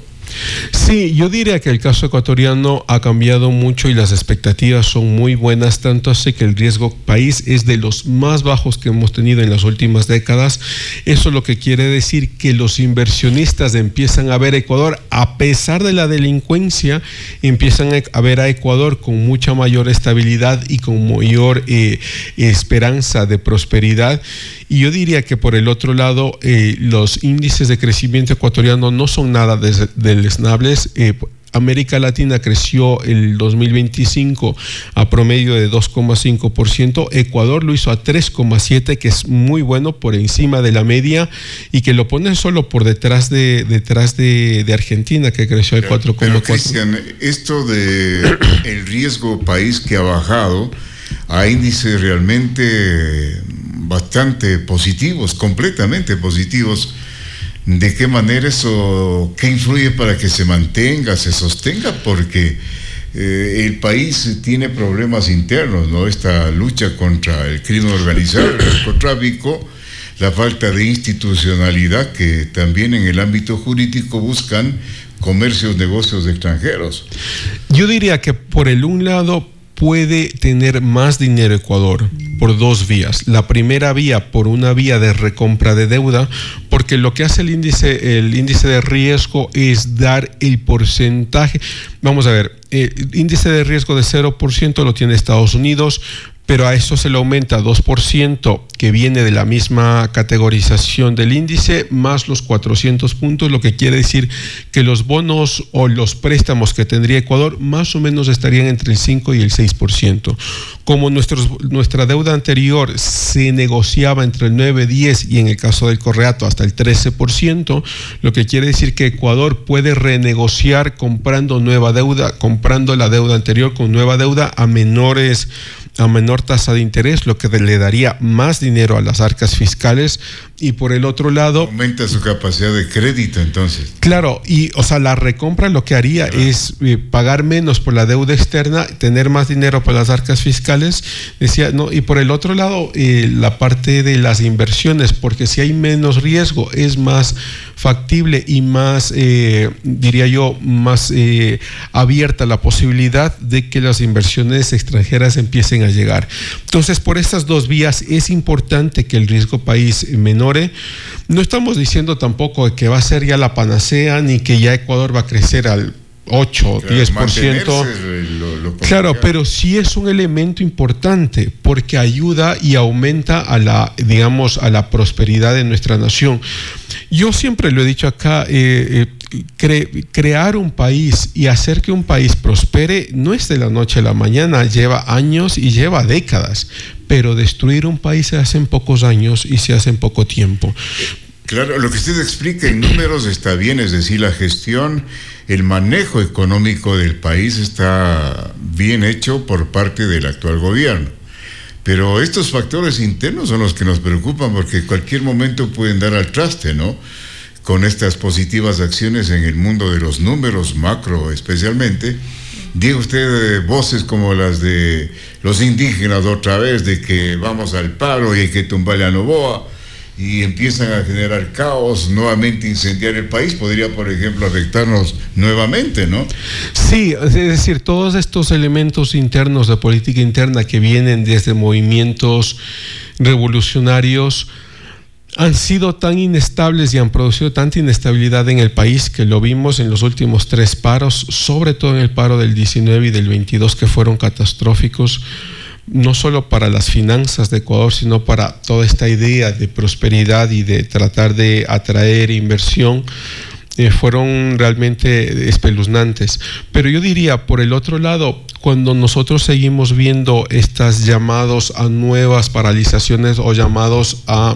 Sí, yo diría que el caso ecuatoriano ha cambiado mucho y las expectativas son muy buenas, tanto así que el riesgo país es de los más bajos que hemos tenido en las últimas décadas. Eso lo que quiere decir que los inversionistas empiezan a ver a Ecuador, a pesar de la delincuencia, empiezan a ver a Ecuador con mucha mayor estabilidad y con mayor eh, esperanza de prosperidad. Y yo diría que por el otro lado, eh, los índices de crecimiento ecuatoriano no son nada deleznables. Eh, América Latina creció el dos mil veinticinco a promedio de dos coma cinco por ciento, Ecuador lo hizo a tres coma siete por ciento, que es muy bueno, por encima de la media, y que lo pone solo por detrás de, detrás de, de Argentina, que creció al cuatro coma cuatro por ciento. Pero Cristian, esto de el riesgo país que ha bajado a índices realmente bastante positivos, completamente positivos, ¿de qué manera eso, qué influye para que se mantenga, se sostenga? Porque eh, el país tiene problemas internos, ¿no? Esta lucha contra el crimen organizado, el narcotráfico, la falta de institucionalidad que también en el ámbito jurídico buscan comercios, negocios extranjeros. Yo diría que por el un lado puede tener más dinero Ecuador por dos vías. La primera vía, por una vía de recompra de deuda, porque lo que hace el índice, el índice de riesgo es dar el porcentaje. Vamos a ver, el índice de riesgo de cero por ciento lo tiene Estados Unidos, pero a eso se le aumenta dos por ciento que viene de la misma categorización del índice, más los cuatrocientos puntos, lo que quiere decir que los bonos o los préstamos que tendría Ecuador más o menos estarían entre el cinco y el seis por ciento. Como nuestros, nuestra deuda anterior se negociaba entre el nueve, diez y en el caso del Correato hasta el trece por ciento, lo que quiere decir que Ecuador puede renegociar comprando nueva deuda, comprando la deuda anterior con nueva deuda a menores a menor tasa de interés, lo que le daría más dinero a las arcas fiscales, y por el otro lado aumenta su capacidad de crédito. Entonces, claro, y o sea, la recompra lo que haría claro. es eh, pagar menos por la deuda externa, tener más dinero para las arcas fiscales, decía, no, y por el otro lado eh, la parte de las inversiones, porque si hay menos riesgo es más factible y más, eh, diría yo, más eh, abierta la posibilidad de que las inversiones extranjeras empiecen a llegar. Entonces, por estas dos vías es importante que el riesgo país menore. No estamos diciendo tampoco que va a ser ya la panacea, ni que ya Ecuador va a crecer al ocho o diez por ciento. Lo, lo claro, pero sí es un elemento importante porque ayuda y aumenta a la, digamos, a la prosperidad de nuestra nación. Yo siempre lo he dicho acá, eh, eh, cre, crear un país y hacer que un país prospere no es de la noche a la mañana, lleva años y lleva décadas, pero destruir un país se hace en pocos años y se hace en poco tiempo. Claro, lo que usted explica en números está bien, es decir, la gestión, el manejo económico del país está bien hecho por parte del actual gobierno. Pero estos factores internos son los que nos preocupan porque en cualquier momento pueden dar al traste, ¿no? Con estas positivas acciones en el mundo de los números, macro especialmente. Diga usted eh, voces como las de los indígenas otra vez, de que vamos al paro y hay que tumbarle a Noboa, y empiezan a generar caos, nuevamente incendiar el país, podría, por ejemplo, afectarnos nuevamente, ¿no? Sí, es decir, todos estos elementos internos de política interna que vienen desde movimientos revolucionarios han sido tan inestables y han producido tanta inestabilidad en el país que lo vimos en los últimos tres paros, sobre todo en el paro del diecinueve y del veintidós, que fueron catastróficos, no solo para las finanzas de Ecuador, sino para toda esta idea de prosperidad y de tratar de atraer inversión, eh, fueron realmente espeluznantes. Pero yo diría, por el otro lado, cuando nosotros seguimos viendo estas llamados a nuevas paralizaciones o llamados a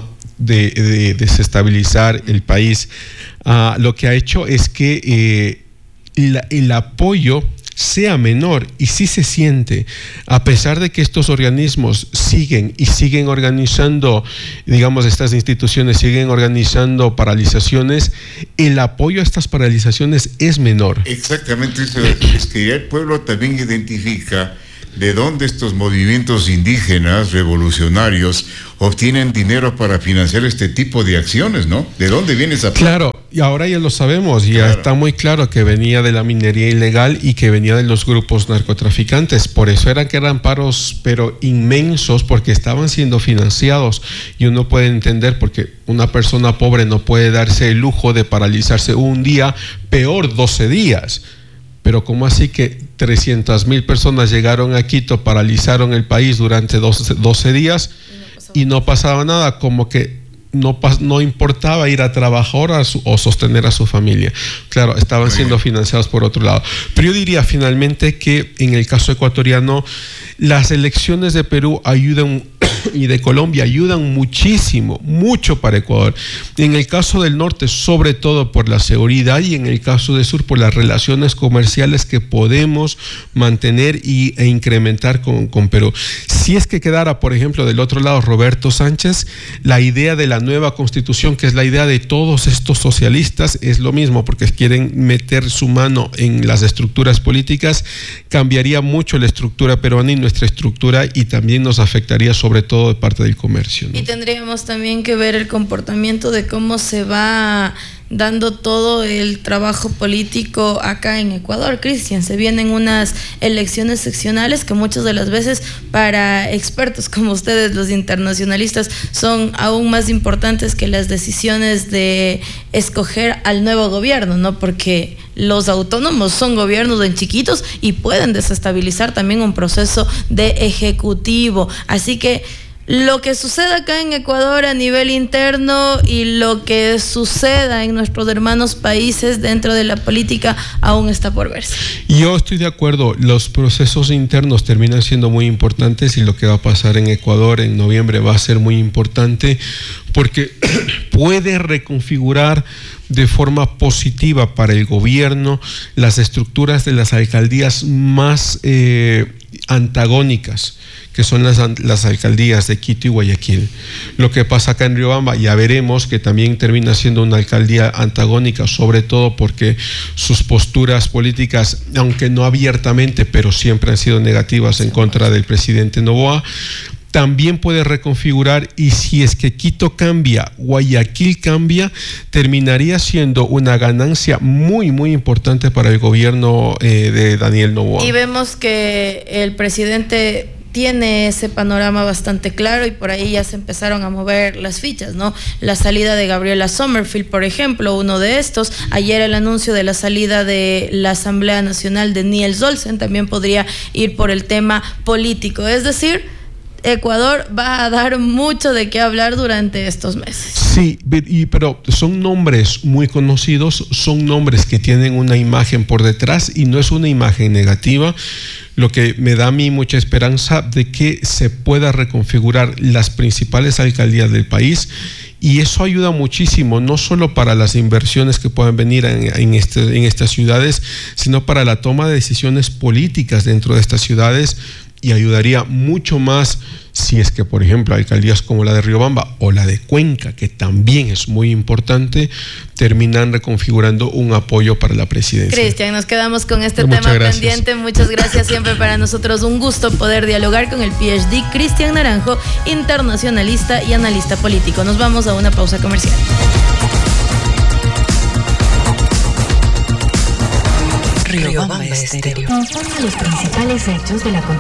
de, de desestabilizar el país, uh, lo que ha hecho es que eh, la, el apoyo sea menor, y sí se siente, a pesar de que estos organismos siguen y siguen organizando, digamos, estas instituciones siguen organizando paralizaciones, el apoyo a estas paralizaciones es menor. Exactamente, eso es que ya el pueblo también identifica de dónde estos movimientos indígenas revolucionarios obtienen dinero para financiar este tipo de acciones, ¿no? ¿De dónde viene esa plata? Claro, y ahora ya lo sabemos, ya claro. Está muy claro que venía de la minería ilegal y que venía de los grupos narcotraficantes. Por eso eran que eran paros, pero inmensos, porque estaban siendo financiados. Y uno puede entender, porque una persona pobre no puede darse el lujo de paralizarse un día, peor doce días. Pero ¿cómo así que trescientas mil personas llegaron a Quito, paralizaron el país durante doce, doce días y no pasaba nada? Como que no, no importaba ir a trabajar a su, o sostener a su familia. Claro, estaban siendo financiados por otro lado. Pero yo diría finalmente que en el caso ecuatoriano, las elecciones de Perú ayudan y de Colombia ayudan muchísimo, mucho para Ecuador. En el caso del norte, sobre todo por la seguridad, y en el caso del sur, por las relaciones comerciales que podemos mantener y, e incrementar con, con Perú. Si es que quedara, por ejemplo, del otro lado Roberto Sánchez, la idea de la nueva constitución, que es la idea de todos estos socialistas, es lo mismo, porque quieren meter su mano en las estructuras políticas, cambiaría mucho la estructura peruana y nuestra estructura, y también nos afectaría sobre todo de parte del comercio, ¿no? Y tendríamos también que ver el comportamiento de cómo se va dando todo el trabajo político acá en Ecuador, Cristian. Se vienen unas elecciones seccionales que muchas de las veces para expertos como ustedes, los internacionalistas, son aún más importantes que las decisiones de escoger al nuevo gobierno, ¿no? Porque los autónomos son gobiernos en chiquitos y pueden desestabilizar también un proceso de ejecutivo. Así que lo que suceda acá en Ecuador a nivel interno y lo que suceda en nuestros hermanos países dentro de la política aún está por verse. Yo estoy de acuerdo, los procesos internos terminan siendo muy importantes, y lo que va a pasar en Ecuador en noviembre va a ser muy importante, porque puede reconfigurar de forma positiva para el gobierno las estructuras de las alcaldías más eh, antagónicas, que son las, las alcaldías de Quito y Guayaquil. Lo que pasa acá en Riobamba, ya veremos que también termina siendo una alcaldía antagónica, sobre todo porque sus posturas políticas, aunque no abiertamente, pero siempre han sido negativas en contra del presidente Noboa. También puede reconfigurar, y si es que Quito cambia, Guayaquil cambia, terminaría siendo una ganancia muy, muy importante para el gobierno eh, de Daniel Noboa. Y vemos que el presidente tiene ese panorama bastante claro, y por ahí ya se empezaron a mover las fichas, ¿no? La salida de Gabriela Sommerfield, por ejemplo, uno de estos. Ayer el anuncio de la salida de la Asamblea Nacional de Niels Olsen también podría ir por el tema político. Es decir, Ecuador va a dar mucho de qué hablar durante estos meses. Sí, pero son nombres muy conocidos, son nombres que tienen una imagen por detrás, y no es una imagen negativa, lo que me da a mí mucha esperanza de que se pueda reconfigurar las principales alcaldías del país. Y eso ayuda muchísimo, no solo para las inversiones que puedan venir en, en, este, en estas ciudades, sino para la toma de decisiones políticas dentro de estas ciudades, y ayudaría mucho más si es que, por ejemplo, alcaldías como la de Riobamba o la de Cuenca, que también es muy importante, terminan reconfigurando un apoyo para la presidencia. Cristian, nos quedamos con este Muchas tema gracias. pendiente. Muchas gracias, siempre para nosotros un gusto poder dialogar con el P H D Cristian Naranjo, internacionalista y analista político. Nos vamos a una pausa comercial. Riobamba Estéreo. Informa los principales hechos del acontecer